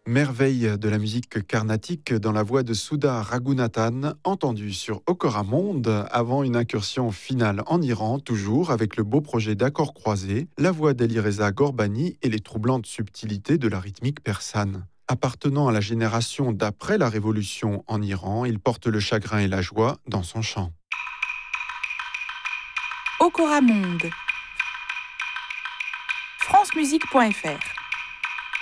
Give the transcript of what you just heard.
Merveille de la musique carnatique dans la voix de Sudha Raghunathan, entendue sur Okoramonde, avant une incursion finale en Iran, toujours avec le beau projet d'accords croisés, la voix d'Elireza Gorbani et les troublantes subtilités de la rythmique persane. Appartenant à la génération d'après la révolution en Iran, il porte le chagrin et la joie dans son chant. Okoramonde. francemusique.fr